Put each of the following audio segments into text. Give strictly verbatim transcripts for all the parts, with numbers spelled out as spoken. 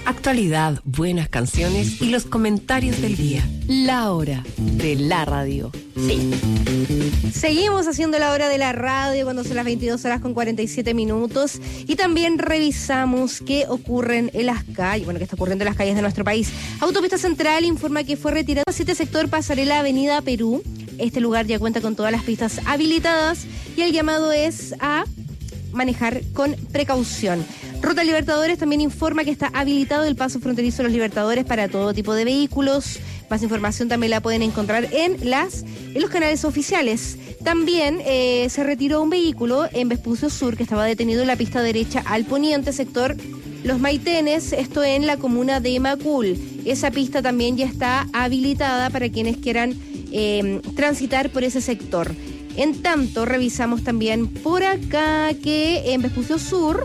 Actualidad, buenas canciones y los comentarios del día. La hora de la radio. Sí. Seguimos haciendo la hora de la radio cuando son las veintidós horas con cuarenta y siete minutos. Y también revisamos qué ocurren en las calles, bueno, qué está ocurriendo en las calles de nuestro país. Autopista Central informa que fue retirado siete sector Pasarela Avenida Perú. Este lugar ya cuenta con todas las pistas habilitadas y el llamado es a manejar con precaución. Ruta Libertadores también informa que está habilitado el paso fronterizo de los Libertadores para todo tipo de vehículos. Más información también la pueden encontrar en las en los canales oficiales. También eh, se retiró un vehículo en Vespucio Sur que estaba detenido en la pista derecha al poniente, sector Los Maitenes, esto en la comuna de Macul. Esa pista también ya está habilitada para quienes quieran eh, transitar por ese sector. En tanto, revisamos también por acá que en Vespucio Sur,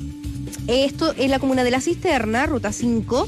esto es la comuna de La Cisterna, ruta cinco,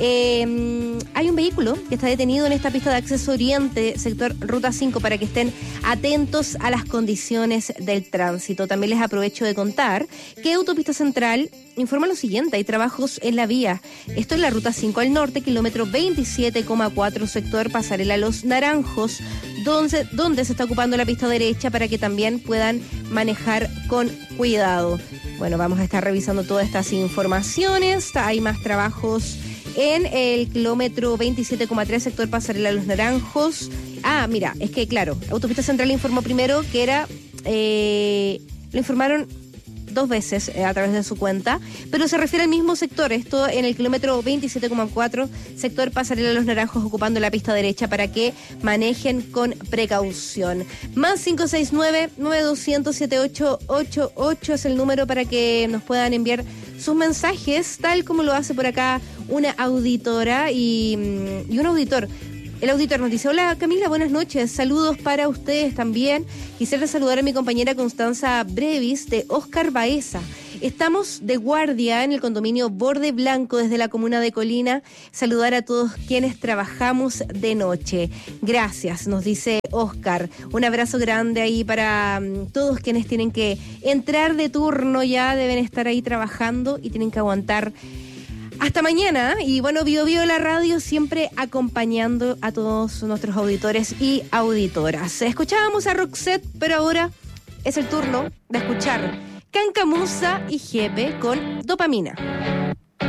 eh, hay un vehículo que está detenido en esta pista de acceso oriente, sector ruta cinco, para que estén atentos a las condiciones del tránsito. También les aprovecho de contar que Autopista Central informa lo siguiente: hay trabajos en la vía. Esto es la ruta cinco al norte, kilómetro veintisiete coma cuatro, sector Pasarela Los Naranjos, donde, donde se está ocupando la pista derecha para que también puedan manejar con cuidado. Bueno, vamos a estar revisando todas estas informaciones. Hay más trabajos en el kilómetro veintisiete coma tres, sector Pasarela Los Naranjos. Ah, mira, es que claro, Autopista Central informó primero que era, eh, lo informaron dos veces eh, a través de su cuenta, pero se refiere al mismo sector, esto en el kilómetro veintisiete coma cuatro, sector Pasarela Los Naranjos, ocupando la pista derecha para que manejen con precaución. Más cinco seis nueve, nueve dos cero cero, siete ocho ocho ocho es el número para que nos puedan enviar sus mensajes, tal como lo hace por acá una auditora y, y un auditor. El auditor nos dice: hola Camila, buenas noches, saludos para ustedes también. Quisiera saludar a mi compañera Constanza Brevis de Oscar Baeza. Estamos de guardia en el condominio Borde Blanco desde la comuna de Colina. Saludar a todos quienes trabajamos de noche. Gracias, nos dice Oscar. Un abrazo grande ahí para um, todos quienes tienen que entrar de turno, ya deben estar ahí trabajando y tienen que aguantar hasta mañana. Y bueno, Bio Bio la radio siempre acompañando a todos nuestros auditores y auditoras. Escuchábamos a Roxette, pero ahora es el turno de escuchar Cancamusa y Jepe con Dopamina.